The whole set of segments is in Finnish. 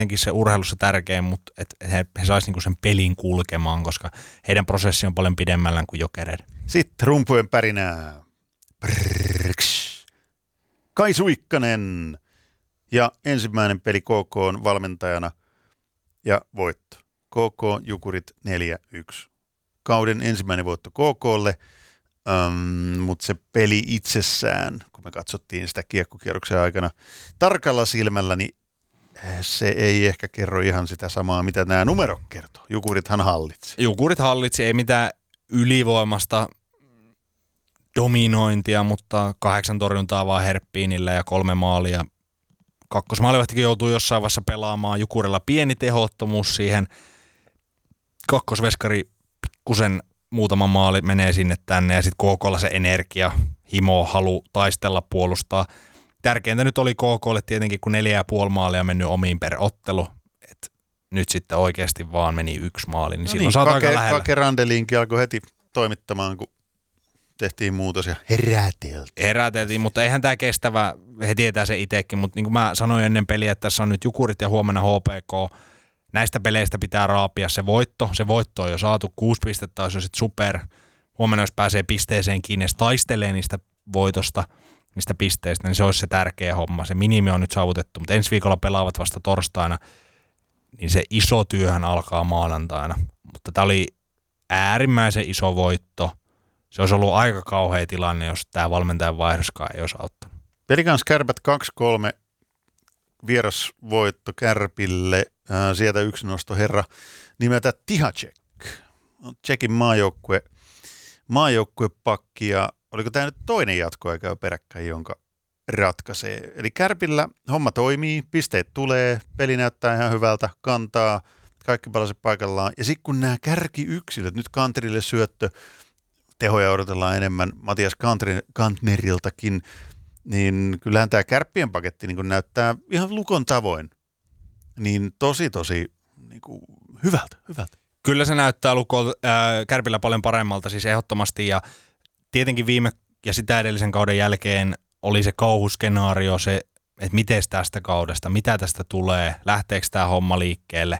se urheilussa tärkein, mutta että he saisivat niinku sen pelin kulkemaan, koska heidän prosessi on paljon pidemmällä kuin Jokereiden. Sitten rumpujen pärinää. Prrrks. Kai Suikkanen. Ja ensimmäinen peli KK on valmentajana ja voitto. KK Jukurit 4-1. Kauden ensimmäinen voitto KKlle, mutta se peli itsessään, kun me katsottiin sitä kiekkokierroksen aikana tarkalla silmällä, niin se ei ehkä kerro ihan sitä samaa, mitä nämä numerot kertoo. Jukurithan hallitsi. Jukurit hallitsi, ei mitään ylivoimasta dominointia, mutta 8 torjuntaa vaan Herppiinillä ja 3 maalia. Kakkosmaalivahtikin joutuu jossain vaiheessa pelaamaan. Jukurilla pieni tehottomuus siihen. Kakkosveskari pikkusen muutama maali menee sinne tänne ja sitten KKlla se energia, himo, halu taistella, puolustaa. Tärkeintä nyt oli KKlle tietenkin, kun 4,5 maalia mennyt omiin per ottelu. Et nyt sitten oikeasti vaan meni 1 maali, niin silloin saat aika lähellä. Kake Randelinkin alkoi heti toimittamaan, kun tehtiin muutos ja Heräteltiin, mutta eihän tämä kestävä, he tietää se itsekin, mutta niin kuin mä sanoin ennen peliä, että tässä on nyt Jukurit ja huomenna HPK. Näistä peleistä pitää raapia se voitto. Se voitto on jo saatu, 6 pistettä olisi jo sitten super. Huomenna jos pääsee pisteeseen kiinni, jos taistelee niistä voitosta, niistä pisteistä, niin se olisi se tärkeä homma. Se minimi on nyt saavutettu, mutta ensi viikolla pelaavat vasta torstaina, niin se iso työhän alkaa maanantaina. Mutta tämä oli äärimmäisen iso voitto. Se olisi ollut aika kauhea tilanne, jos tämä valmentajan vaihdoskaan ei olisi auttanut. Pelikans Kärpät 2-3 vierasvoitto Kärpille. Sieltä yksi nosto herra nimeltä Tihacek. Tsekin maajoukkuepakki ja oliko tämä nyt toinen jatkoaika jo peräkkäin, jonka ratkaisee. Eli Kärpillä homma toimii, pisteet tulee, peli näyttää ihan hyvältä, kantaa, kaikki palaset paikallaan. Ja sitten kun nämä kärkiyksilöt, nyt Kanterille syöttö, tehoja odotellaan enemmän Matias Kantneriltakin, niin kyllähän tämä Kärppien paketti niin näyttää ihan Lukon tavoin. Niin tosi niin kuin hyvältä. Kyllä se näyttää Kärpillä paljon paremmalta, siis ehdottomasti. Ja tietenkin viime ja sitä edellisen kauden jälkeen oli se kauhuskenaario, se, että miten tästä kaudesta, mitä tästä tulee, lähteekö tämä homma liikkeelle.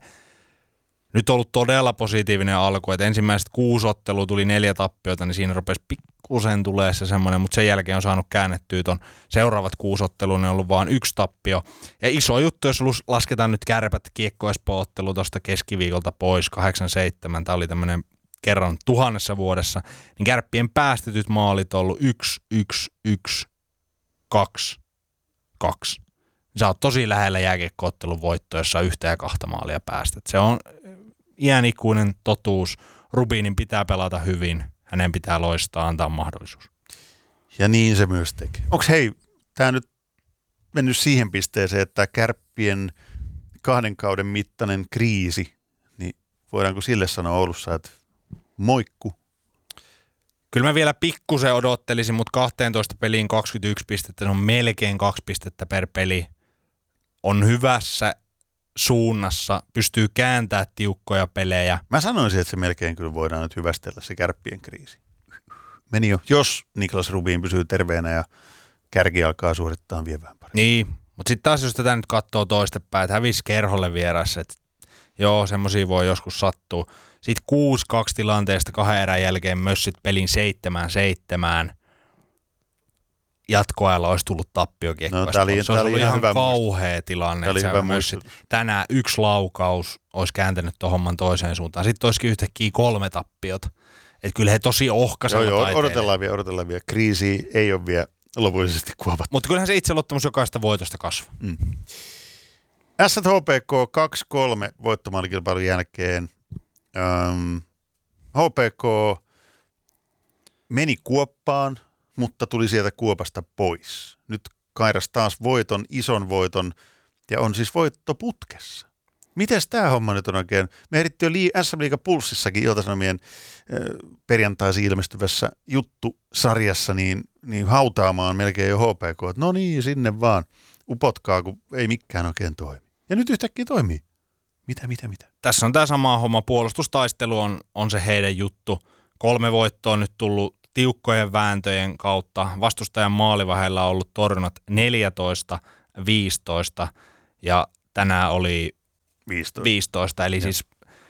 Nyt on ollut todella positiivinen alku, että ensimmäiset 6 ottelua tuli 4 tappiota, niin siinä rupesi pikkusen tulee se semmoinen, mutta sen jälkeen on saanut käännettyä ton seuraavat 6 ottelua, ne on ollut vaan 1 tappio. Ja iso juttu, jos lasketaan nyt Kärpät Kiekko-Espoo-ottelu tuosta keskiviikolta pois, 8-7, tämä oli tämmöinen kerran 1000 vuodessa, niin Kärppien päästetyt maalit on ollut 1, 1, 1, 2, 2. Sä oot tosi lähellä jääkiekko-ottelun voittoa, jossa on 1 ja 2 maalia päästät. Se on iänikuinen totuus. Rubinin pitää pelata hyvin. Hänen pitää loistaa, antaa mahdollisuus. Ja niin se myös tekee. Onko tämä nyt mennyt siihen pisteeseen, että Kärppien 2 kauden mittainen kriisi, niin voidaanko sille sanoa Oulussa, että moikku? Kyllä mä vielä pikkusen odottelisin, mutta 12 peliin 21 pistettä, se on melkein 2 pistettä per peli. On hyvässä suunnassa, pystyy kääntämään tiukkoja pelejä. Mä sanoisin, että se melkein kyllä voidaan nyt hyvästellä se Kärppien kriisi. Meni jo, jos Niklas Rubin pysyy terveenä ja kärki alkaa suorittaa vielä vähän paremmin. Niin, mutta sitten taas jos tätä nyt katsoo toistepäin, että hävisi Kerholle vieressä, että joo, semmosia voi joskus sattua. Sitten 6-2 tilanteesta 2 erän jälkeen mössit pelin 7-7. Jatkoajalla olisi tullut tappio Kiekko. Se olisi ollut ihan kauhea tilanne. Tänään 1 laukaus olisi kääntänyt tuon homman toiseen suuntaan. Sitten olisikin yhtäkkiä 3 tappiota. Että kyllä he tosi ohkaisevat taiteilijat. Odotellaan vielä. Kriisi ei ole vielä lopullisesti kuopattu. Mutta kyllähän se itseluottamus jokaista voitosta kasvaa. HPK 2-3 voittomaalikilpailun jälkeen. HPK meni kuoppaan, mutta tuli sieltä kuopasta pois. Nyt kairas taas ison voiton, ja on siis voittoputkessa. Mites tämä homma nyt on oikein? Me ehdittiin jo SM Liiga Pulssissakin Ilta-Sanomien perjantaisin ilmestyvässä juttusarjassa niin hautaamaan melkein jo HPK. Että no niin, sinne vaan upotkaa, kun ei mikään oikein toimi. Ja nyt yhtäkkiä toimii. Mitä? Tässä on tämä sama homma. Puolustustaistelu on se heidän juttu. 3 voittoa on nyt tullut tiukkojen vääntöjen kautta. Vastustajan maalivahella on ollut torjunnat 14-15 ja tänään oli 15. Eli siis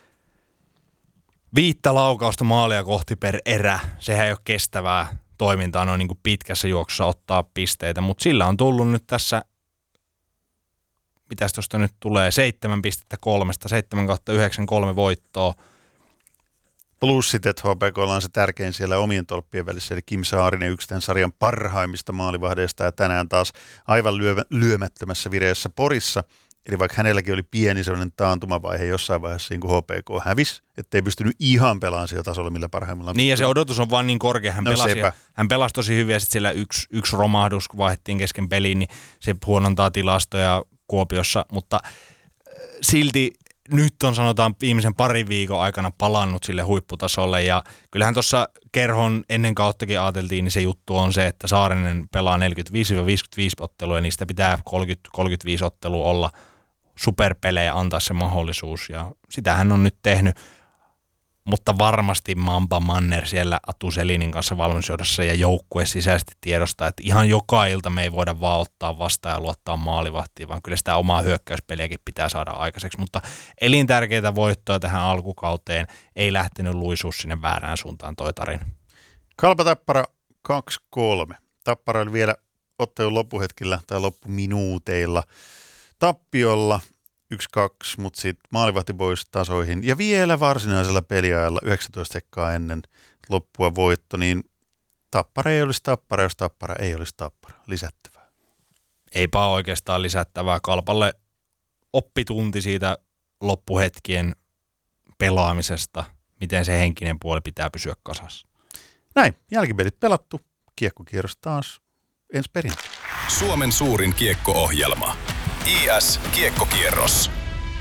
5 laukausta maalia kohti per erä. Sehän ei ole kestävää toimintaa noin niin kuin pitkässä juoksussa ottaa pisteitä, mutta sillä on tullut nyt tässä, mitäs tuosta nyt tulee, 7 pistettä 7/9 voittoa. Plus sitten, että HPK:lla on se tärkein siellä omien tolppien välissä, eli Kim Saarinen, yksi tämän sarjan parhaimmista maalivahdeista, ja tänään taas aivan lyömättömässä vireessä Porissa. Eli vaikka hänelläkin oli pieni sellainen taantumavaihe jossain vaiheessa, niin kuin HPK hävisi, ettei pystynyt ihan pelaamaan sillä tasolla, millä parhaimmillaan. Niin, ja se odotus on vaan niin korkea. Hän pelasi tosi hyvin, ja sitten siellä yksi romahdus, kun vaihdettiin kesken peliin, niin se huonontaa tilastoja Kuopiossa, mutta silti nyt on sanotaan viimeisen parin viikon aikana palannut sille huipputasolle, ja kyllähän tuossa Kerhon ennen kauttakin ajateltiin, niin se juttu on se, että Saarinen pelaa 45-55 ottelua, ja niistä pitää 30-35 ottelua olla superpelejä, antaa se mahdollisuus, ja sitä hän on nyt tehnyt, mutta varmasti Mamba Manner siellä Atu Selinin kanssa valmennusjohdossa ja joukkue sisäisesti tiedostaa, että ihan joka ilta me ei voida vaan ottaa vastaan ja luottaa maalivahtiin, vaan kyllä sitä omaa hyökkäyspeliäkin pitää saada aikaiseksi, mutta elintärkeitä voittoja tähän alkukauteen, ei lähtenyt luisuus sinne väärään suuntaan toi tarina. Kalpa Tappara 2-3. Tappara oli vielä ottelun loppuhetkillä tai loppuminuuteilla tappiolla 1-2, mutta sitten maalivahti pois tasoihin. Ja vielä varsinaisella peliajalla 19 sekkaa ennen loppua voitto, niin Tappara ei olisi Tappara, jos Tappara ei olisi Tappara. Lisättävää. Eipä oikeastaan lisättävää. Kalpalle oppitunti siitä loppuhetkien pelaamisesta, miten se henkinen puoli pitää pysyä kasassa. Näin, jälkipelit pelattu. Kiekkokierros taas ensi perjantaina. Suomen suurin kiekko-ohjelma. IS Kiekkokierros.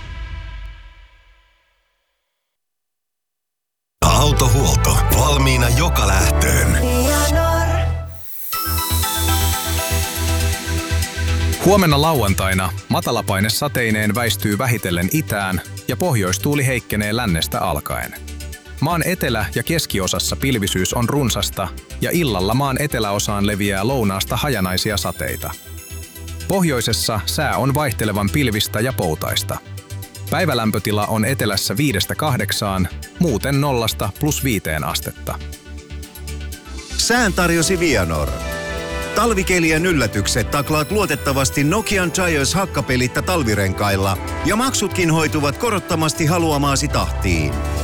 Autohuolto. Valmiina joka lähtöön. Huomenna lauantaina matalapaine sateineen väistyy vähitellen itään ja pohjoistuuli heikkenee lännestä alkaen. Maan etelä- ja keskiosassa pilvisyys on runsasta ja illalla maan eteläosaan leviää lounaasta hajanaisia sateita. Pohjoisessa sää on vaihtelevan pilvistä ja poutaista. Päivälämpötila on etelässä 5-8, muuten 0-+5 astetta. Sään tarjosi Vianor. Talvikelien yllätykset taklaat luotettavasti Nokian Giants hakkapelitta talvirenkailla ja maksutkin hoituvat korottomasti haluamaasi tahtiin.